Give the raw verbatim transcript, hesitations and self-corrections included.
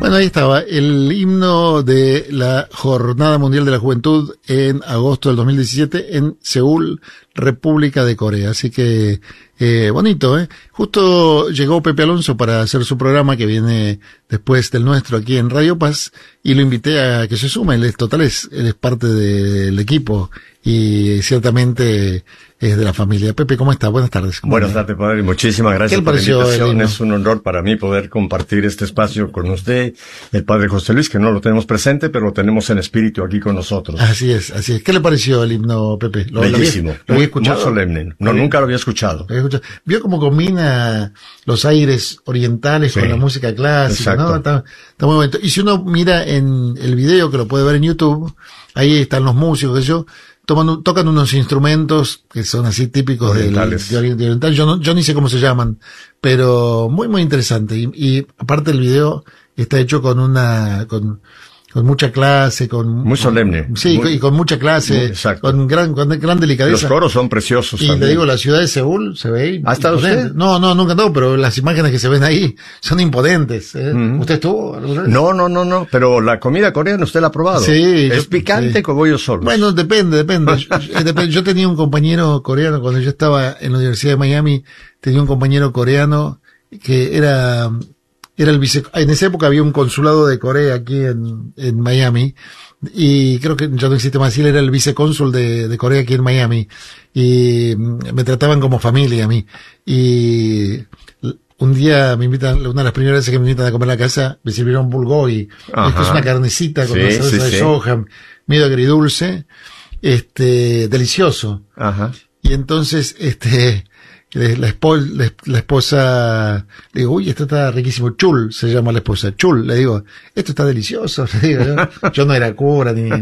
Bueno, ahí estaba el himno de la Jornada Mundial de la Juventud en agosto del dos mil diecisiete en Seúl, República de Corea. Así que, eh, bonito, ¿eh? Justo llegó Pepe Alonso para hacer su programa que viene después del nuestro aquí en Radio Paz y lo invité a que se sume. Él es total, es, él es parte del equipo y ciertamente es de la familia. Pepe, ¿cómo está? Buenas tardes. Buenas tardes, padre. Muchísimas gracias por la invitación. Es un honor para mí poder compartir este espacio con usted, el padre José Luis, que no lo tenemos presente, pero lo tenemos en espíritu aquí con nosotros. Así es, así es. ¿Qué le pareció el himno, Pepe? ¿Lo, Bellísimo. ¿Lo había, ¿lo había escuchado? Muy solemne. No, nunca lo había escuchado. ¿Lo había escuchado? ¿Vio cómo combina los aires orientales sí, con la música clásica? Exacto. ¿No? Está, está muy bonito. Y si uno mira en el video, que lo puede ver en YouTube, ahí están los músicos, que yo, toman, tocan unos instrumentos que son así típicos orientales. De, de oriental. Yo no, yo ni sé cómo se llaman, pero muy, muy interesante. Y, y aparte el video está hecho con una, con, con mucha clase, con... Muy solemne. Sí, muy, y con mucha clase, exacto. con gran, con gran delicadeza. Los coros son preciosos y también. le digo, la ciudad de Seúl se ve... ¿Ha estado usted? No, no, nunca no, pero las imágenes que se ven ahí son imponentes. ¿eh? Mm-hmm. ¿Usted estuvo? No, no, no, no, pero la comida coreana usted la ha probado. Sí. ¿Es yo, picante sí. como yo solo? Bueno, depende, depende. yo, depende. Yo tenía un compañero coreano, cuando yo estaba en la Universidad de Miami, tenía un compañero coreano que era... Era el vice, en esa época había un consulado de Corea aquí en, en Miami, y creo que ya no existe más, él era el vicecónsul de, de Corea aquí en Miami, y me trataban como familia a mí. Y un día me invitan, una de las primeras veces que me invitan a comer a la casa, me sirvieron bulgogi, que es una carnecita con sí, una salsa sí, de sí. soja, medio agridulce, este, delicioso. Ajá. Y entonces, este, La, espo, la, la esposa, le digo, uy, esto está riquísimo, chul, se llama la esposa, chul, le digo, esto está delicioso, le digo, yo, yo no era cura ni,